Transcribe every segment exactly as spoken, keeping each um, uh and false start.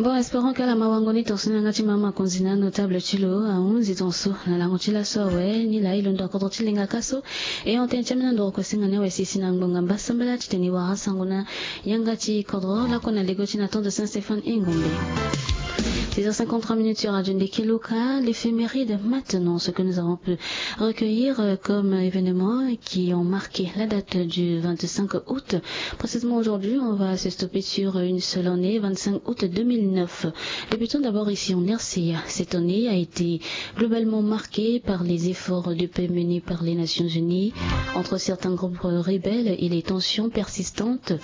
Bon, espérons que la mawangoni torsina ngati mama konzina notable chilo aunzi tonso na lango chila sowe ni la ilondo akoto linga kaso e on tenchemina ndo kosinga ne wesisi na ngonga mbasambala chiteni wa sanguna yangati kodro la kona lego china ton de Saint-Stéphane Ingombe. six heures cinquante-trois minutes sur Radio Ndeki Luka, l'éphéméride maintenant, ce que nous avons pu recueillir comme événements qui ont marqué la date du vingt-cinq août. Précisément aujourd'hui, on va se stopper sur une seule année, vingt-cinq août deux mille neuf. Débutons d'abord ici en R C A. Cette année a été globalement marquée par les efforts de paix menés par les Nations Unies entre certains groupes rebelles et les tensions persistantes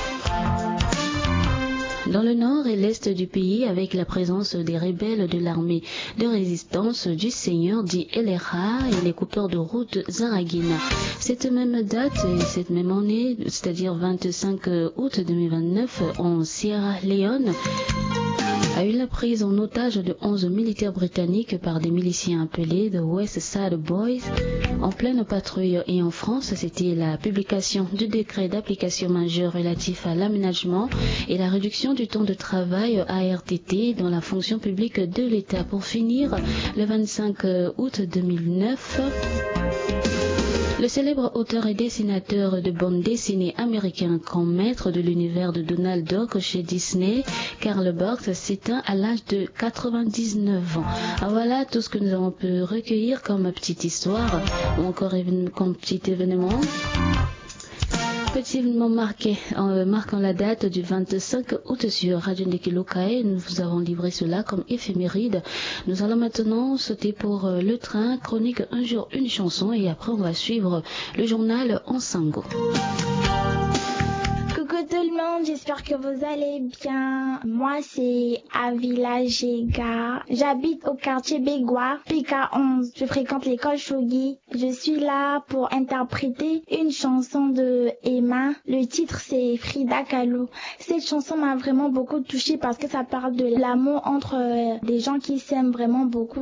dans le nord et l'est du pays, avec la présence des rebelles de l'armée de résistance du Seigneur dit L R A et les coupeurs de route Zaragina. Cette même date et cette même année, c'est-à-dire vingt-cinq août deux mille vingt-neuf, en Sierra Leone, a eu la prise en otage de onze militaires britanniques par des miliciens appelés The West Side Boys en pleine patrouille. Et en France, c'était la publication du décret d'application majeure relatif à l'aménagement et la réduction du temps de travail A R T T dans la fonction publique de l'État. Pour finir, le vingt-cinq août deux mille neuf, le célèbre auteur et dessinateur de bande dessinée américain, grand maître de l'univers de Donald Duck chez Disney, Carl Barks, s'éteint à l'âge de quatre-vingt-dix-neuf ans. Alors voilà tout ce que nous avons pu recueillir comme petite histoire ou encore comme petit événement. Petit événement marqué, euh, marquant la date du vingt-cinq août sur Radio Ndeki Luka. Nous vous avons livré cela comme éphéméride. Nous allons maintenant sauter pour euh, le train, chronique un jour une chanson et après on va suivre le journal en sango. Coucou tout le monde, j'espère que vous allez bien. Moi c'est Avila Jega. J'habite au quartier Bégois, P K onze. Je fréquente l'école Shogi. Je suis là pour interpréter une chanson de Emma. Le titre c'est Frida Kahlo. Cette chanson m'a vraiment beaucoup touchée parce que ça parle de l'amour entre des gens qui s'aiment vraiment beaucoup.